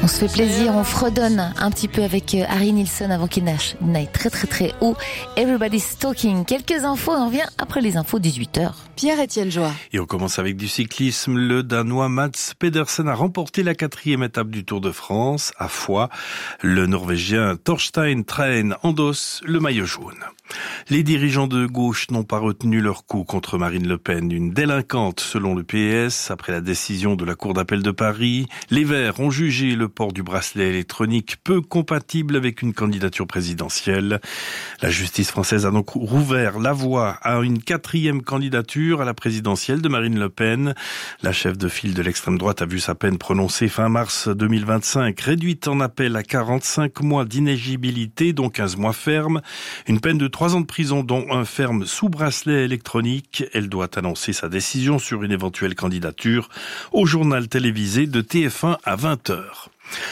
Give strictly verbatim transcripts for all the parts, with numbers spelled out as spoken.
se fait plaisir, on fredonne un petit peu avec Harry Nilsson avant qu'il n'aille très très très haut. Everybody's Talking. Quelques infos et on revient après les infos dix-huit heures. Pierre-Étienne Joie. Et on commence avec du cyclisme. Le Danois Mats Pedersen a remporté la quatrième étape du Tour de France. À Foix, le Norvégien Thorstein Træn endosse le maillot jaune. Les dirigeants de gauche n'ont pas retenu leur coup contre Marine Le Pen, une délinquante selon le P S. Après la décision de la Cour d'appel de Paris, les Verts ont jugé le port du bracelet électronique peu compatible avec une candidature présidentielle. La justice française a donc rouvert la voie à une quatrième candidature à la présidentielle de Marine Le Pen. La chef de file de l'extrême droite a vu sa peine prononcée fin mars deux mille vingt-cinq, réduite en appel à quarante-cinq mois d'inéligibilité, dont quinze mois ferme. Une peine de trois ans de prison, dont un ferme sous bracelet électronique. Elle doit annoncer sa décision sur une éventuelle candidature au journal télévisé de T F un à vingt heures.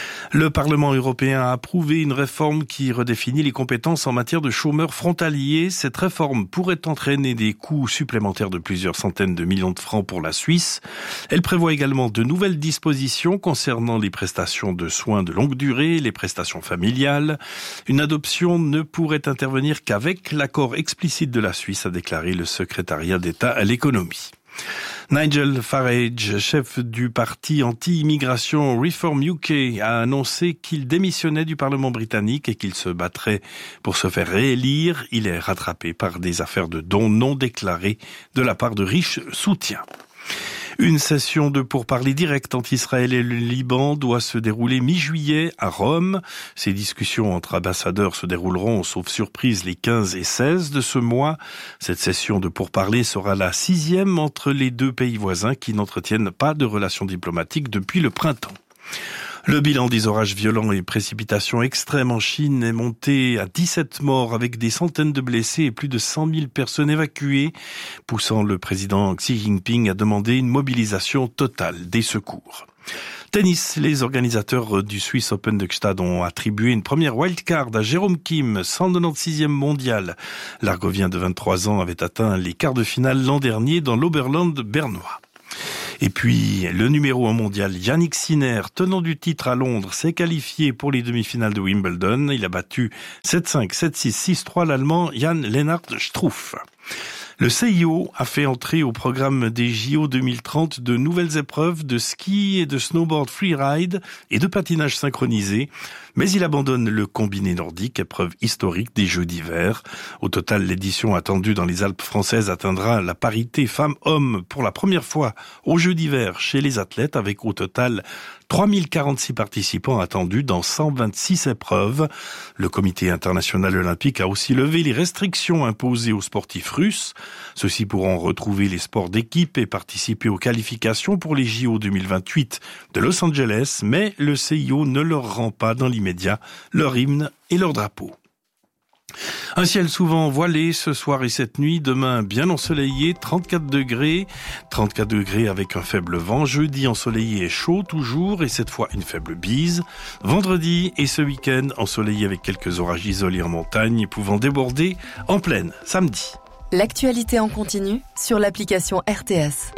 Le Parlement européen a approuvé une réforme qui redéfinit les compétences en matière de chômeurs frontaliers. Cette réforme pourrait entraîner des coûts supplémentaires de plusieurs centaines de millions de francs pour la Suisse. Elle prévoit également de nouvelles dispositions concernant les prestations de soins de longue durée, les prestations familiales. Une adoption ne pourrait intervenir qu'avec l'accord explicite de la Suisse, a déclaré le secrétariat d'État à l'économie. Nigel Farage, chef du parti anti-immigration Reform U K, a annoncé qu'il démissionnait du Parlement britannique et qu'il se battrait pour se faire réélire. Il est rattrapé par des affaires de dons non déclarés de la part de riches soutiens. Une session de pourparlers directs entre Israël et le Liban doit se dérouler mi-juillet à Rome. Ces discussions entre ambassadeurs se dérouleront, sauf surprise, les quinze et seize de ce mois. Cette session de pourparlers sera la sixième entre les deux pays voisins qui n'entretiennent pas de relations diplomatiques depuis le printemps. Le bilan des orages violents et précipitations extrêmes en Chine est monté à dix-sept morts avec des centaines de blessés et plus de cent mille personnes évacuées, poussant le président Xi Jinping à demander une mobilisation totale des secours. Tennis, les organisateurs du Swiss Open de Gstaad ont attribué une première wildcard à Jérôme Kim, cent quatre-vingt-seizième mondial. L'Argovien de vingt-trois ans avait atteint les quarts de finale l'an dernier dans l'Oberland bernois. Et puis, le numéro un mondial, Yannick Sinner, tenant du titre à Londres, s'est qualifié pour les demi-finales de Wimbledon. Il a battu sept cinq, sept six, six trois l'Allemand Jan-Lennart Struff. Le C I O a fait entrer au programme des J O deux mille trente de nouvelles épreuves de ski et de snowboard freeride et de patinage synchronisé, mais il abandonne le combiné nordique, épreuve historique des Jeux d'hiver. Au total, l'édition attendue dans les Alpes françaises atteindra la parité femmes-hommes pour la première fois aux Jeux d'hiver chez les athlètes, avec au total trois mille quarante-six participants attendus dans cent vingt-six épreuves. Le comité international olympique a aussi levé les restrictions imposées aux sportifs russes. Ceux-ci pourront retrouver les sports d'équipe et participer aux qualifications pour les J O deux mille vingt-huit de Los Angeles, mais le C I O ne leur rend pas dans l'immédiat leur hymne et leur drapeau. Un ciel souvent voilé ce soir et cette nuit, demain bien ensoleillé, trente-quatre degrés, trente-quatre degrés avec un faible vent, jeudi ensoleillé et chaud toujours et cette fois une faible bise, vendredi et ce week-end ensoleillé avec quelques orages isolés en montagne pouvant déborder en plaine samedi. L'actualité en continu sur l'application R T S.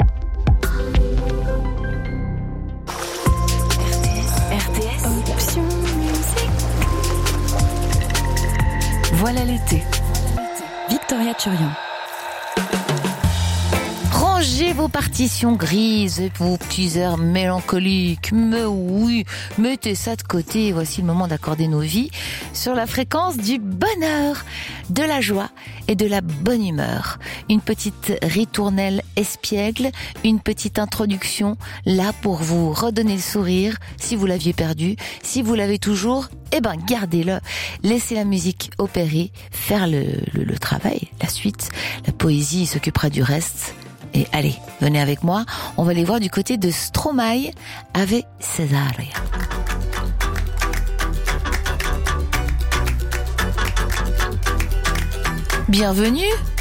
R T S, option musique. Voilà l'été. Victoria Turian. Rangez vos partitions grises, vos petits airs mélancoliques. Mais oui, mettez ça de côté. Voici le moment d'accorder nos vies sur la fréquence du bonheur, de la joie et de la bonne humeur. Une petite ritournelle espiègle, une petite introduction là pour vous redonner le sourire si vous l'aviez perdu. Si vous l'avez toujours, eh ben gardez-le. Laissez la musique opérer, faire le, le, le travail, la suite. La poésie s'occupera du reste. Et allez, venez avec moi, on va aller voir du côté de Stromae avec Cesaria. Bienvenue